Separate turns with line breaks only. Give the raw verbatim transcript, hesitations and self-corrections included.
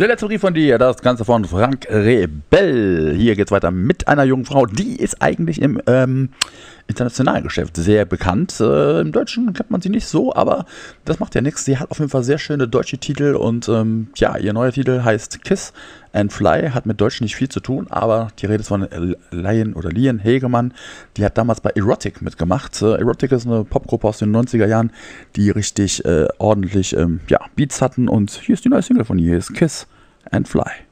Der letzte Brief von dir, das Ganze von Frank Rebell. Hier geht's weiter mit einer jungen Frau, die ist eigentlich im ähm, internationalen Geschäft sehr bekannt. Äh, Im Deutschen kennt man sie nicht so, aber das macht ja nichts. Sie hat auf jeden Fall sehr schöne deutsche Titel und ähm, ja, ihr neuer Titel heißt Kiss and Fly, hat mit Deutsch nicht viel zu tun, aber die Rede ist von Lian oder Lian Hegemann. Die hat damals bei Erotic mitgemacht. Äh, Erotic ist eine Popgruppe aus den neunziger Jahren, die richtig äh, ordentlich ähm, ja, Beats hatten und hier ist die neue Single von ihr, hier ist Kiss and Fly.